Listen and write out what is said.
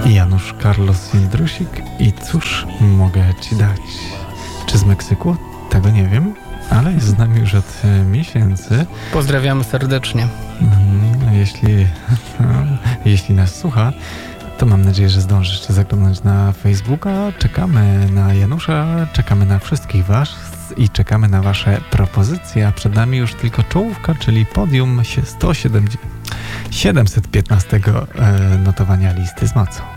Janusz Carlos Jędrusik i cóż mogę ci dać? Czy z Meksyku? Tego nie wiem, ale jest z nami już od miesięcy. Pozdrawiamy serdecznie. Jeśli nas słucha, to mam nadzieję, że zdąży jeszcze zaglądać na Facebooka. Czekamy na Janusza, czekamy na wszystkich was i czekamy na wasze propozycje, a przed nami już tylko czołówka, czyli podium 715 notowania listy z mocą.